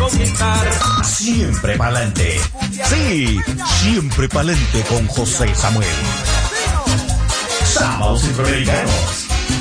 conquistar. Siempre pa'lante. Sí, siempre pa'lante con José Samuel. Sábados Centroamericanos.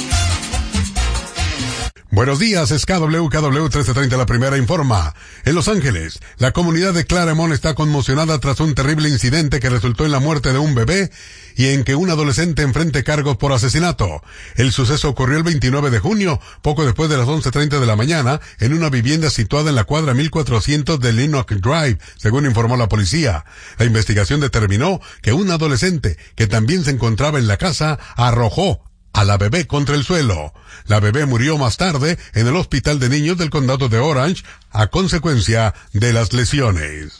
Buenos días, es KW 1330, la primera informa. En Los Ángeles, la comunidad de Claremont está conmocionada tras un terrible incidente que resultó en la muerte de un bebé y en que un adolescente enfrente cargos por asesinato. El suceso ocurrió el 29 de junio, poco después de las 11:30 de la mañana, en una vivienda situada en la cuadra 1400 de Lenox Drive, según informó la policía. La investigación determinó que un adolescente, que también se encontraba en la casa, arrojó a la bebé contra el suelo. La bebé murió más tarde en el hospital de niños del condado de Orange a consecuencia de las lesiones.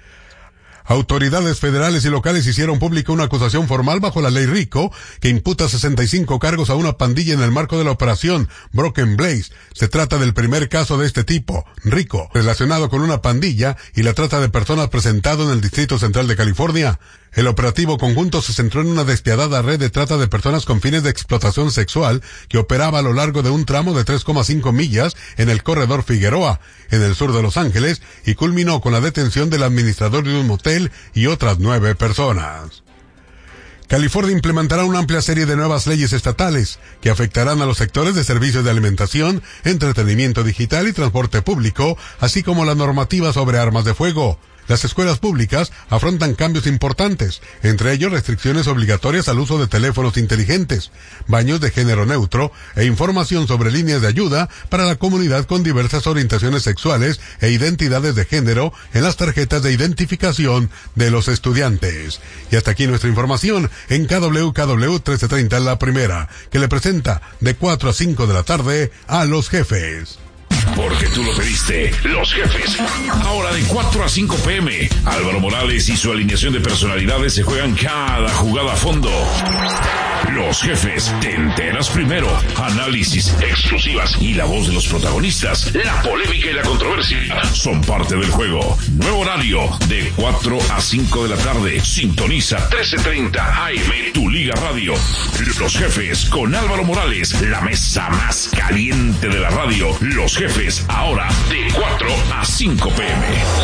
Autoridades federales y locales hicieron pública una acusación formal bajo la ley RICO que imputa 65 cargos a una pandilla en el marco de la operación Broken Blaze. Se trata del primer caso de este tipo, RICO, relacionado con una pandilla y la trata de personas presentado en el Distrito Central de California. El operativo conjunto se centró en una despiadada red de trata de personas con fines de explotación sexual que operaba a lo largo de un tramo de 3,5 millas en el corredor Figueroa, en el sur de Los Ángeles, y culminó con la detención del administrador de un motel y otras 9 personas. California implementará una amplia serie de nuevas leyes estatales que afectarán a los sectores de servicios de alimentación, entretenimiento digital y transporte público, así como la normativa sobre armas de fuego. Las escuelas públicas afrontan cambios importantes, entre ellos restricciones obligatorias al uso de teléfonos inteligentes, baños de género neutro e información sobre líneas de ayuda para la comunidad con diversas orientaciones sexuales e identidades de género en las tarjetas de identificación de los estudiantes. Y hasta aquí nuestra información en KW 1330, la primera, que le presenta de 4 a 5 de la tarde a Los Jefes. Porque tú lo pediste, Los Jefes. Ahora de 4 a 5 p.m. Álvaro Morales y su alineación de personalidades se juegan cada jugada a fondo. Los Jefes, te enteras primero. Análisis, exclusivas y la voz de los protagonistas. La polémica y la controversia son parte del juego. Nuevo horario de 4 a 5 de la tarde. Sintoniza 1330 AM, tu Liga Radio. Los Jefes con Álvaro Morales, la mesa más caliente de la radio. Los Jefes, ahora de 4 a 5 p.m.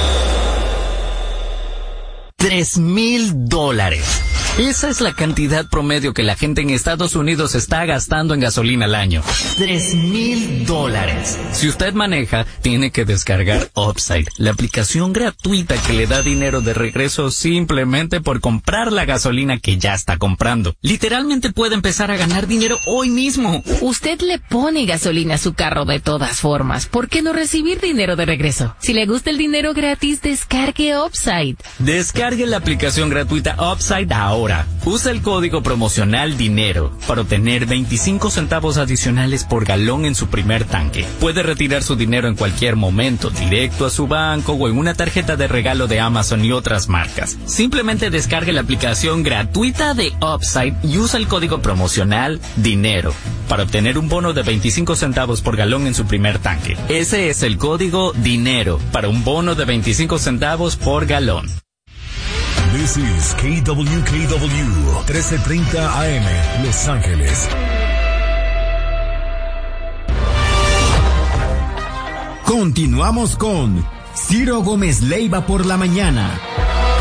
$3,000. Esa es la cantidad promedio que la gente en Estados Unidos está gastando en gasolina al año. $3,000. Si usted maneja, tiene que descargar Upside, la aplicación gratuita que le da dinero de regreso simplemente por comprar la gasolina que ya está comprando. Literalmente puede empezar a ganar dinero hoy mismo. Usted le pone gasolina a su carro de todas formas. ¿Por qué no recibir dinero de regreso? Si le gusta el dinero gratis, descargue Upside. Descargue la aplicación gratuita Upside ahora. Usa el código promocional DINERO para obtener 25 centavos adicionales por galón en su primer tanque. Puede retirar su dinero en cualquier momento, directo a su banco o en una tarjeta de regalo de Amazon y otras marcas. Simplemente descargue la aplicación gratuita de Upside y usa el código promocional DINERO para obtener un bono de 25 centavos por galón en su primer tanque. Ese es el código DINERO para un bono de 25 centavos por galón. This is KWKW 1330 AM, Los Ángeles. Continuamos con Ciro Gómez Leiva por la mañana.